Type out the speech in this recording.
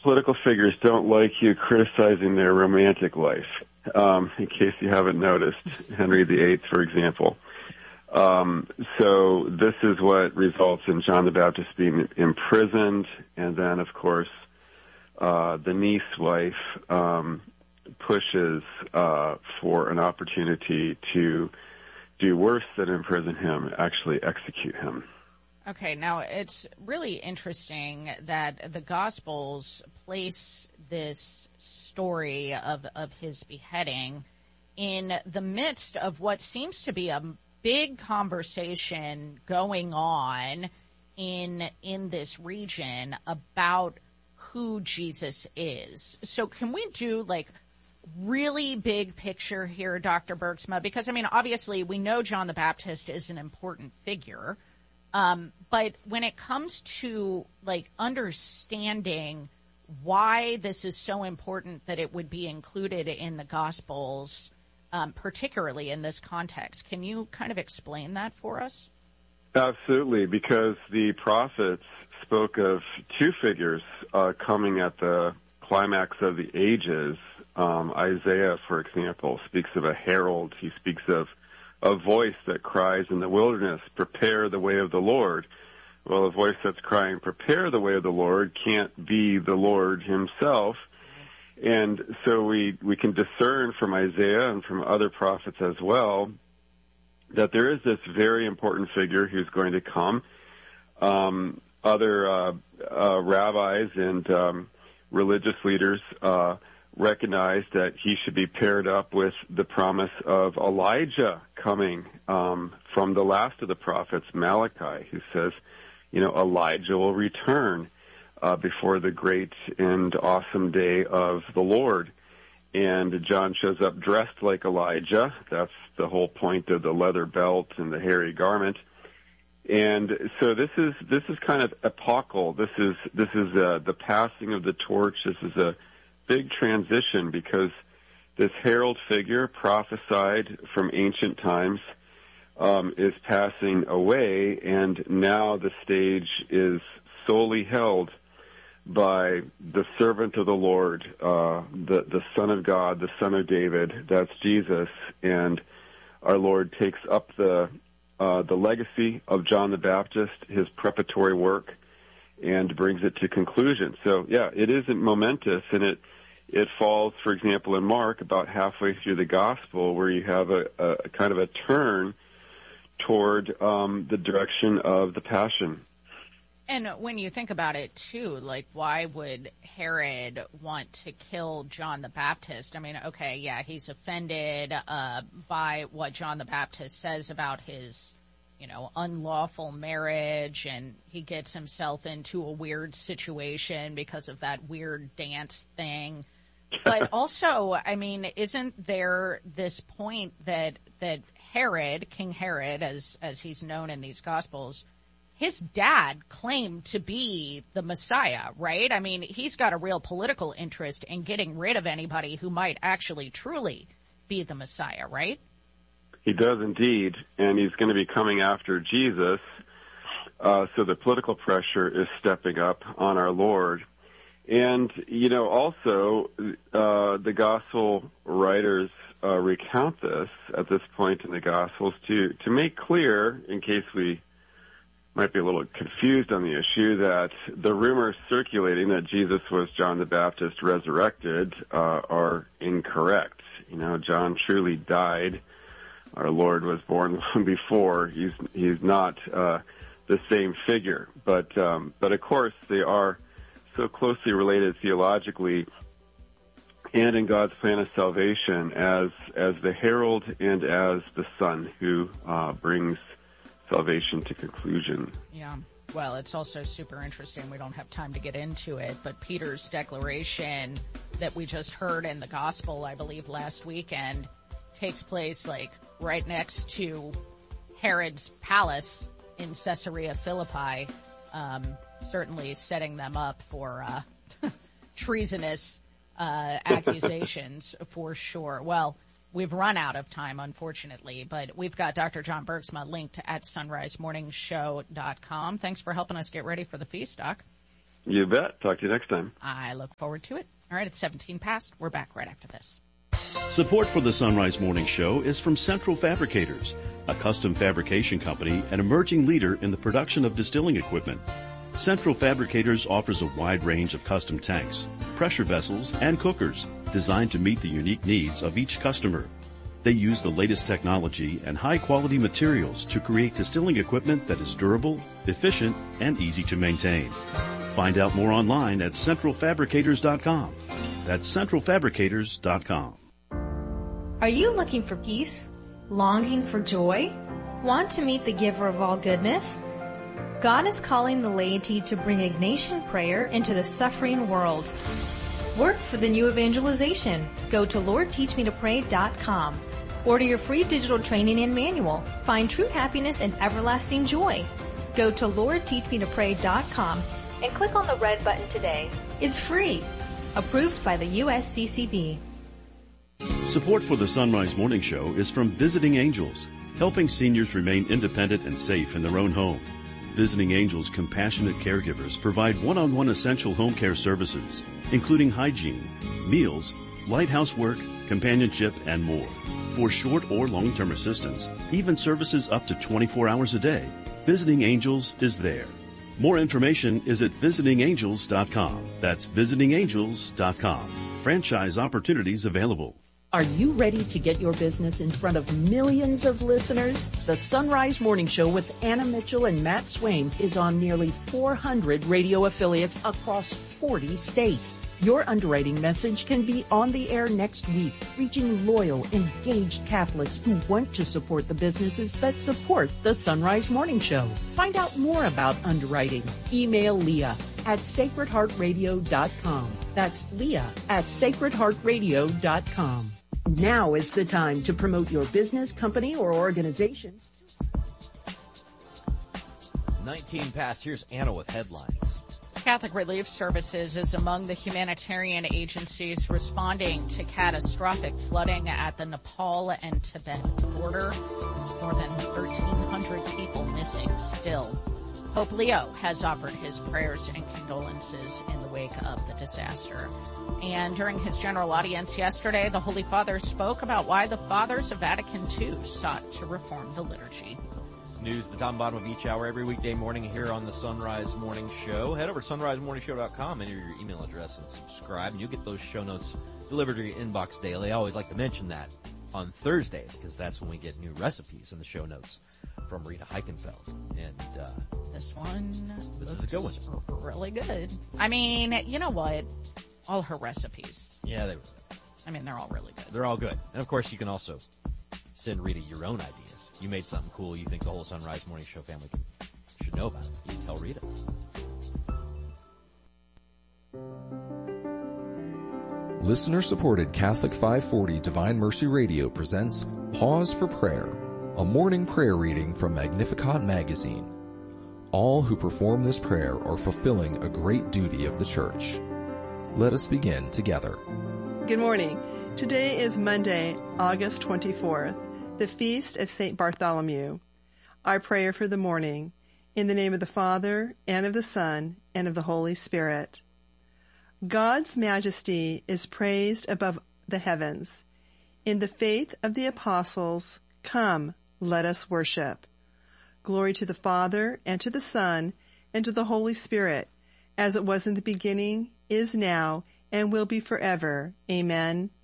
political figures don't like you criticizing their romantic life. In case you haven't noticed, Henry VIII, for example. So this is what results in John the Baptist being imprisoned, and then, of course, the niece wife pushes for an opportunity to do worse than imprison him, actually execute him. Okay, now it's really interesting that the Gospels place this story of his beheading in the midst of what seems to be a big conversation going on in this region about who Jesus is. So can we do like really big picture here, Dr. Bergsma? Because, I mean, obviously we know John the Baptist is an important figure. But when it comes to like understanding why this is so important that it would be included in the Gospels, particularly in this context, can you kind of explain that for us? Absolutely, because the prophets spoke of two figures coming at the climax of the ages. Isaiah, for example, speaks of a herald. He speaks of a voice that cries in the wilderness, prepare the way of the Lord. Well, a voice that's crying, prepare the way of the Lord, can't be the Lord himself. And so we can discern from Isaiah and from other prophets as well that there is this very important figure who's going to come. Other rabbis and religious leaders recognized that he should be paired up with the promise of Elijah coming from the last of the prophets, Malachi, who says, you know, Elijah will return before the great and awesome day of the Lord. And John shows up dressed like Elijah. That's the whole point of the leather belt and the hairy garment. And so this is kind of epochal. This is the passing of the torch. This is a big transition because this herald figure prophesied from ancient times is passing away, and now the stage is solely held by the servant of the Lord, the Son of God, the Son of David. That's Jesus, and our Lord takes up the legacy of John the Baptist, his preparatory work, and brings it to conclusion. So, yeah, it isn't momentous, and it falls, for example, in Mark about halfway through the gospel where you have a kind of a turn toward the direction of the Passion. And when you think about it, too, like, why would Herod want to kill John the Baptist? I mean, okay, yeah, he's offended by what John the Baptist says about his, you know, unlawful marriage, and he gets himself into a weird situation because of that weird dance thing. But also, I mean, isn't there this point that Herod, King Herod, as he's known in these Gospels, his dad claimed to be the Messiah, right? I mean, he's got a real political interest in getting rid of anybody who might actually truly be the Messiah, right? He does indeed, and he's going to be coming after Jesus. So the political pressure is stepping up on our Lord. And, you know, also the gospel writers recount this at this point in the Gospels to make clear, in case we might be a little confused on the issue, that the rumors circulating that Jesus was John the Baptist resurrected are incorrect. You know, John truly died. Our Lord was born long before. He's not the same figure, but of course they are so closely related theologically and in God's plan of salvation as the herald and as the Son who brings salvation to conclusion. Yeah. Well, it's also super interesting. We don't have time to get into it, but Peter's declaration that we just heard in the gospel, I believe last weekend, takes place like right next to Herod's palace in Caesarea Philippi, certainly setting them up for treasonous accusations for sure. Well, we've run out of time, unfortunately, but we've got Dr. John Bergsma linked at sunrisemorningshow.com. Thanks for helping us get ready for the feast, Doc. You bet. Talk to you next time. I look forward to it. All right, it's 17 past. We're back right after this. Support for the Sunrise Morning Show is from Central Fabricators, a custom fabrication company and emerging leader in the production of distilling equipment. Central Fabricators offers a wide range of custom tanks, pressure vessels, and cookers designed to meet the unique needs of each customer. They use the latest technology and high-quality materials to create distilling equipment that is durable, efficient, and easy to maintain. Find out more online at centralfabricators.com. That's centralfabricators.com. Are you looking for peace? Longing for joy? Want to meet the giver of all goodness? God is calling the laity to bring Ignatian prayer into the suffering world. Work for the new evangelization. Go to LordTeachMeToPray.com. Order your free digital training and manual. Find true happiness and everlasting joy. Go to LordTeachMeToPray.com and click on the red button today. It's free. Approved by the USCCB. Support for the Sunrise Morning Show is from Visiting Angels, helping seniors remain independent and safe in their own home. Visiting Angels compassionate caregivers provide one-on-one essential home care services, including hygiene, meals, light housework, companionship, and more. For short or long-term assistance, even services up to 24 hours a day, Visiting Angels is there. More information is at visitingangels.com. That's visitingangels.com. Franchise opportunities available. Are you ready to get your business in front of millions of listeners? The Sunrise Morning Show with Anna Mitchell and Matt Swain is on nearly 400 radio affiliates across 40 states. Your underwriting message can be on the air next week, reaching loyal, engaged Catholics who want to support the businesses that support the Sunrise Morning Show. Find out more about underwriting. Email Leah at sacredheartradio.com. That's Leah at sacredheartradio.com. Now is the time to promote your business, company, or organization. 19 past. Here's Anna with headlines. Catholic Relief Services is among the humanitarian agencies responding to catastrophic flooding at the Nepal and Tibet border. More than 1,300 people missing still. Pope Leo has offered his prayers and condolences in the wake of the disaster. And during his general audience yesterday, the Holy Father spoke about why the Fathers of Vatican II sought to reform the liturgy. News at the top and bottom of each hour every weekday morning here on the Sunrise Morning Show. Head over to sunrisemorningshow.com, enter your email address and subscribe, and you'll get those show notes delivered to your inbox daily. I always like to mention that on Thursdays because that's when we get new recipes in the show notes from Rita Heichenfeld. And this one is a good one. Really good. I mean, you know what? All her recipes. Yeah, they're all really good. They're all good. And of course, you can also send Rita your own ideas. You made something cool you think the whole Sunrise Morning Show family should know about it. You can tell Rita. Listener-supported Catholic 540 Divine Mercy Radio presents Pause for Prayer, a morning prayer reading from Magnificat magazine. All who perform this prayer are fulfilling a great duty of the Church. Let us begin together. Good morning. Today is Monday, August 24th, the feast of St. Bartholomew. Our prayer for the morning. In the name of the Father, and of the Son, and of the Holy Spirit. God's majesty is praised above the heavens. In the faith of the apostles, come, let us worship. Glory to the Father, and to the Son, and to the Holy Spirit, as it was in the beginning, is now, and will be forever. Amen.